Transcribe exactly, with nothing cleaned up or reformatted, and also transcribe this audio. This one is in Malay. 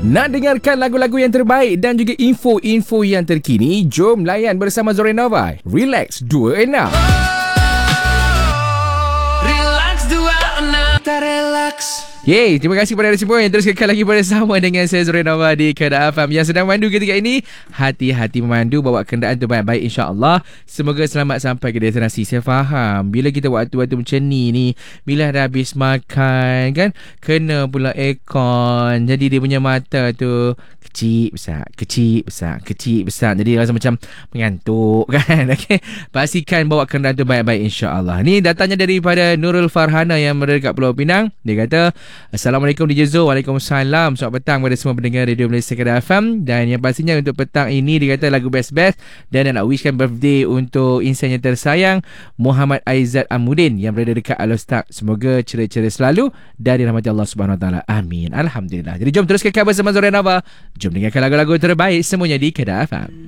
Nak dengarkan lagu-lagu yang terbaik dan juga info-info yang terkini? Jom layan bersama Zorenova. Relax dua enam. Relax dua enam. Kita relax. Yeay, terima kasih kepada anda semua yang terus kekal lagi bersama dengan saya Zorenova di Kedah F M. Yang sedang mandu ketika ini, hati-hati memandu, bawa kenderaan tu baik-baik insya-Allah. Semoga selamat sampai ke destinasi. Saya faham bila kita waktu-waktu macam ni ni, bila dah habis makan kan, kena pula aircon, jadi dia punya mata tu kecil besar, kecil besar, kecil besar, jadi rasa macam mengantuk kan. Okey, pastikan bawa kenderaan tu baik-baik insya-Allah. Ni datanya daripada Nurul Farhana yang berada dekat Pulau Pinang. Dia kata, Assalamualaikum D J Zo. Waalaikumsalam. Selamat petang kepada semua pendengar Radio Malaysia Kedah F M. Dan yang pastinya untuk petang ini dia kata lagu best-best. Dan nak wishkan birthday untuk insan yang tersayang Muhammad Aizat Amudin yang berada dekat Alostak. Semoga ceria-ceria selalu dari rahmat Allah Subhanahu Wa Taala. Amin. Alhamdulillah. Jadi jom teruskan kabar bersama Zorenova. Jom dengarkan lagu-lagu terbaik semuanya di Kedah F M.